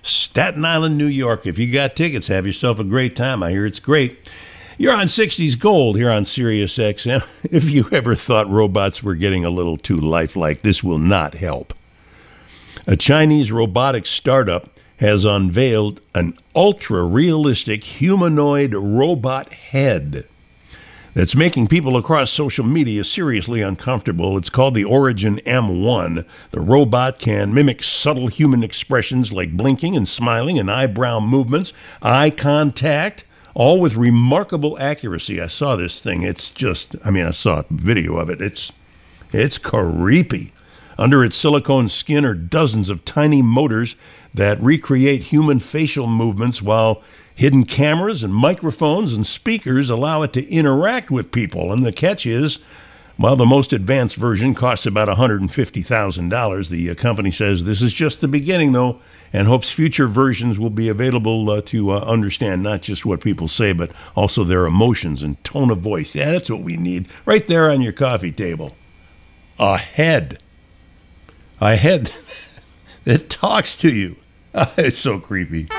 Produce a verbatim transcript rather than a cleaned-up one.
Staten Island, New York. If you got tickets, have yourself a great time. I hear it's great. You're on sixties Gold here on Sirius X M. If you ever thought robots were getting a little too lifelike, this will not help. A Chinese robotics startup has unveiled an ultra-realistic humanoid robot head that's making people across social media seriously uncomfortable. It's called the Origin M one. The robot can mimic subtle human expressions like blinking and smiling and eyebrow movements, eye contact, all with remarkable accuracy. I saw this thing. It's just, I mean, I saw a video of it. It's, it's creepy. Under its silicone skin are dozens of tiny motors that recreate human facial movements, while hidden cameras and microphones and speakers allow it to interact with people. And the catch is, while the most advanced version costs about one hundred fifty thousand dollars, the company says this is just the beginning, though, and hopes future versions will be available uh, to uh, understand not just what people say, but also their emotions and tone of voice. Yeah, that's what we need right there on your coffee table. A head. A head that talks to you. It's so creepy.